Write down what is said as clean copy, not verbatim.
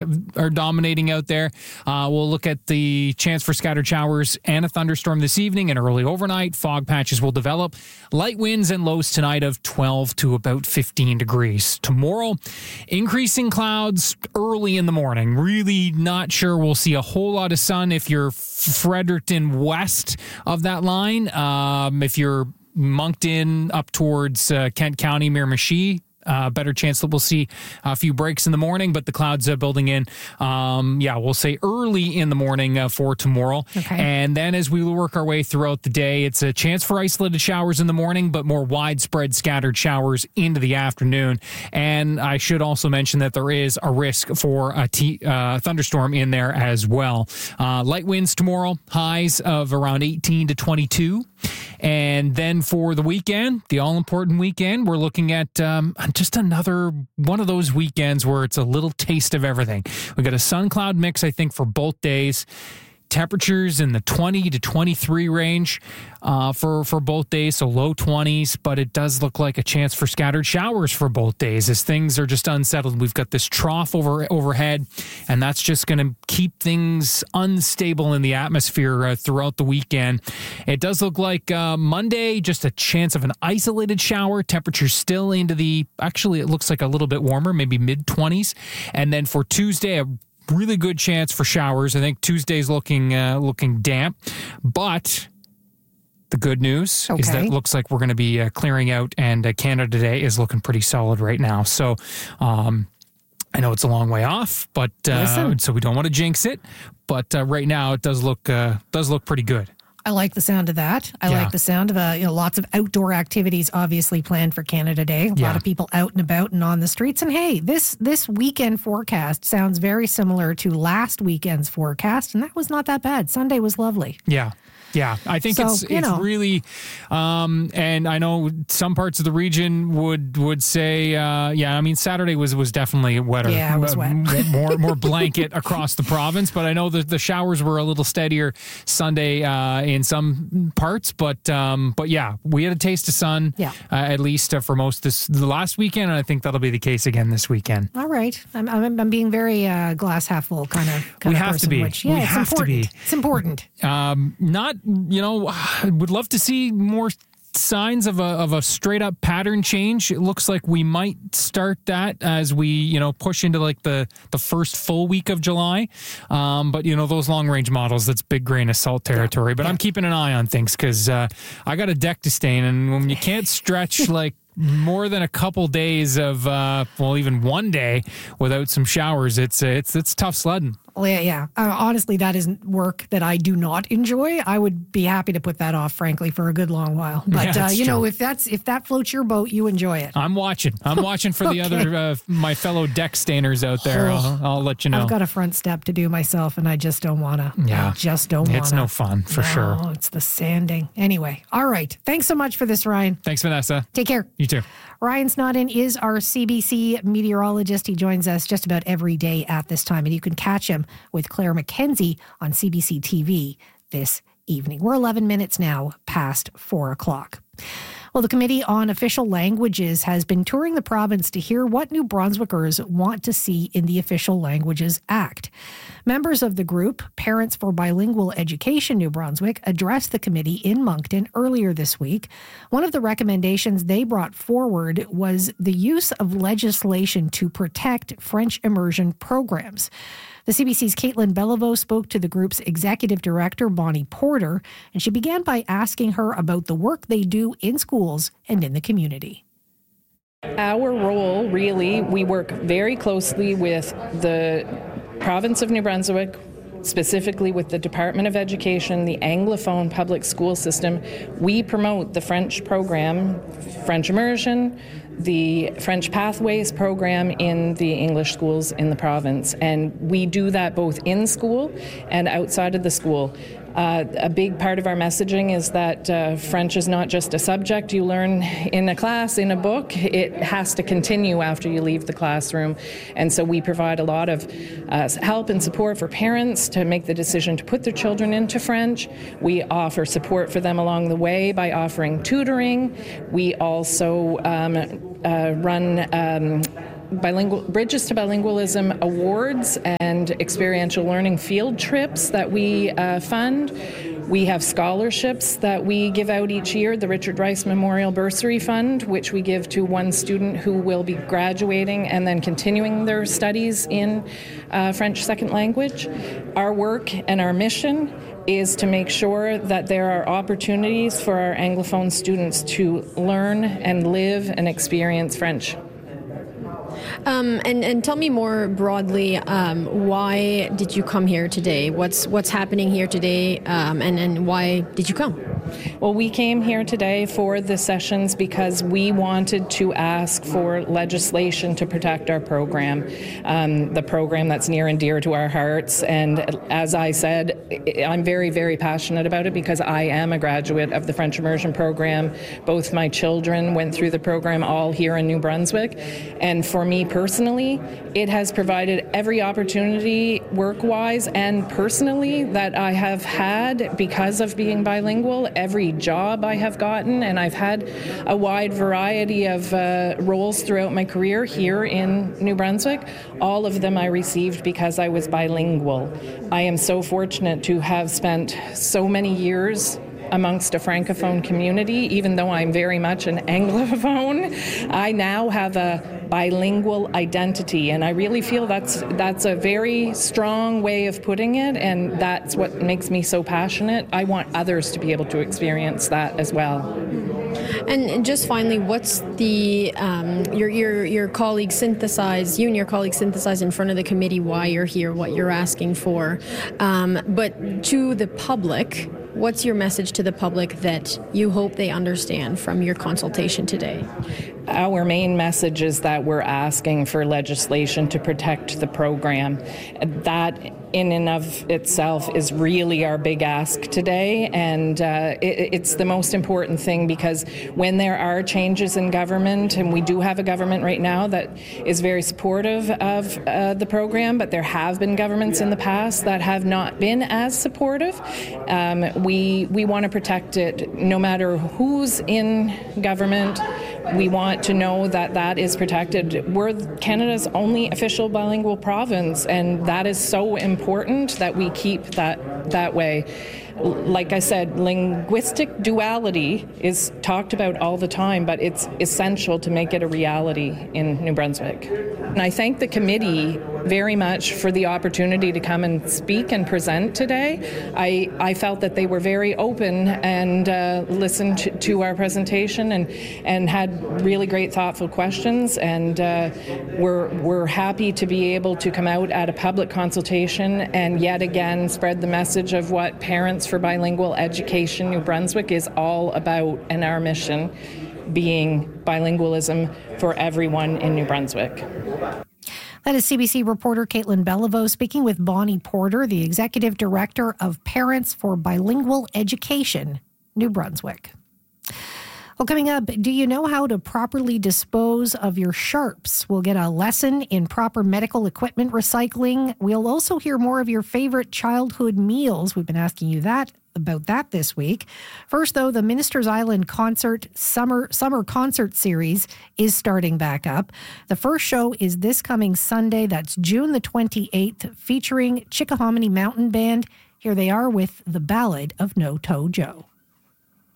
are dominating out there. We'll look at the chance for scattered showers and a thunderstorm this evening and early overnight. Fog patches will develop. Light winds and lows tonight of 12 to about 15 degrees. Tomorrow, increasing clouds early in the morning. Really not sure we'll see a whole lot of sun if you're Fredericton west of that line. If you're Moncton up towards Kent County, Miramichi, better chance that we'll see a few breaks in the morning, but the clouds building in. We'll say early in the morning for tomorrow. Okay. And then as we work our way throughout the day, it's a chance for isolated showers in the morning, but more widespread scattered showers into the afternoon. And I should also mention that there is a risk for a thunderstorm in there as well. Light winds tomorrow, highs of around 18 to 22. And then for the weekend, the all-important weekend, we're looking at just another one of those weekends where it's a little taste of everything. We got a sun-cloud mix, I think, for both days. Temperatures in the 20 to 23 range for both days, so low 20s, but it does look like a chance for scattered showers for both days as things are just unsettled. We've got this trough overhead, and that's just going to keep things unstable in the atmosphere throughout the weekend. It does look like Monday, just a chance of an isolated shower. Temperatures still actually, it looks like a little bit warmer, maybe mid-20s. And then for Tuesday, a really good chance for showers. I think Tuesday's looking damp, but the good news is that it looks like we're going to be clearing out, and Canada Day is looking pretty solid right now. So I know it's a long way off, but so we don't want to jinx it. But right now it does look pretty good. I like the sound of that. I like the sound of lots of outdoor activities obviously planned for Canada Day. A lot of people out and about and on the streets. And hey, this weekend forecast sounds very similar to last weekend's forecast, and that was not that bad. Sunday was lovely. Yeah, I think it's really, and I know some parts of the region would say, Saturday was definitely wetter. Yeah, it was wet. more blanket across the province, but I know the showers were a little steadier Sunday in some parts, but yeah, we had a taste of sun, at least for most the last weekend, and I think that'll be the case again this weekend. All right, I'm being very glass half full kind of we of have person. to be. Which, we have to be. It's important. I would love to see more signs of a straight up pattern change. It looks like we might start that as we, push into like the first full week of July. But those long range models, that's big grain of salt territory. But I'm keeping an eye on things because I got a deck to stain, and when you can't stretch like more than a couple days of, even one day without some showers, it's tough sledding. Well, yeah. Honestly, that isn't work that I do not enjoy. I would be happy to put that off, frankly, for a good long while. But if that floats your boat, you enjoy it. I'm watching for the other my fellow deck stainers out there. I'll let you know. I've got a front step to do myself, and I just don't want to. Yeah, I just don't want to. It's no fun for sure. It's the sanding. Anyway, all right. Thanks so much for this, Ryan. Thanks, Vanessa. Take care. You too. Ryan Snodden is our CBC meteorologist. He joins us just about every day at this time, and you can catch him with Claire McKenzie on CBC TV this evening. We're 11 minutes now past 4 o'clock. Well, the Committee on Official Languages has been touring the province to hear what New Brunswickers want to see in the Official Languages Act. Members of the group, Parents for Bilingual Education New Brunswick, addressed the committee in Moncton earlier this week. One of the recommendations they brought forward was the use of legislation to protect French immersion programs. The CBC's Caitlin Beliveau spoke to the group's executive director, Bonnie Porter, and she began by asking her about the work they do in schools and in the community. Our role, really, we work very closely with the province of New Brunswick, specifically with the Department of Education, the Anglophone public school system. We promote the French program, French immersion, the French Pathways program in the English schools in the province. And we do that both in school and outside of the school. A big part of our messaging is that French is not just a subject you learn in a class, in a book. It has to continue after you leave the classroom. And so we provide a lot of help and support for parents to make the decision to put their children into French. We offer support for them along the way by offering tutoring. We also run Bridges to Bilingualism awards and experiential learning field trips that we fund. We have scholarships that we give out each year, the Richard Rice Memorial Bursary Fund, which we give to one student who will be graduating and then continuing their studies in French second language. Our work and our mission is to make sure that there are opportunities for our Anglophone students to learn and live and experience French. And tell me more broadly, why did you come here today? What's happening here today, and why did you come? Well, we came here today for the sessions because we wanted to ask for legislation to protect our program, the program that's near and dear to our hearts. And as I said, I'm very, very passionate about it because I am a graduate of the French Immersion Program. Both my children went through the program all here in New Brunswick. And for me personally, it has provided every opportunity work-wise and personally that I have had because of being bilingual. Every job I have gotten, and I've had a wide variety of roles throughout my career here in New Brunswick. All of them I received because I was bilingual. I am so fortunate to have spent so many years amongst a Francophone community. Even though I'm very much an Anglophone, I now have a bilingual identity, and I really feel that's a very strong way of putting it, and that's what makes me so passionate. I want others to be able to experience that as well. And just finally, what's the your colleagues synthesize, you and your colleagues synthesize in front of the committee why you're here, what you're asking for, but to the public, what's your message to the public that you hope they understand from your consultation today? Our main message is that we're asking for legislation to protect the program. That in and of itself is really our big ask today, and it's the most important thing because when there are changes in government, and we do have a government right now that is very supportive of the program, but there have been governments in the past that have not been as supportive. We want to protect it no matter who's in government. We want to know that that is protected. We're Canada's only official bilingual province, and that is so important that we keep that way. Like I said, linguistic duality is talked about all the time, but it's essential to make it a reality in New Brunswick. And I thank the committee very much for the opportunity to come and speak and present today. I felt that they were very open and listened to our presentation and had really great thoughtful questions, and we're happy to be able to come out at a public consultation and yet again spread the message of what Parents for Bilingual Education New Brunswick is all about, and our mission being bilingualism for everyone in New Brunswick. That is CBC reporter Caitlin Beliveau speaking with Bonnie Porter, the Executive Director of Parents for Bilingual Education, New Brunswick. Well, coming up, do you know how to properly dispose of your sharps? We'll get a lesson in proper medical equipment recycling. We'll also hear more of your favorite childhood meals. We've been asking you about that this week. First, though, the Ministers Island Summer Concert Series is starting back up. The first show is this coming Sunday. That's June the 28th, featuring Chickahominy Mountain Band. Here they are with the Ballad of No Toe Joe.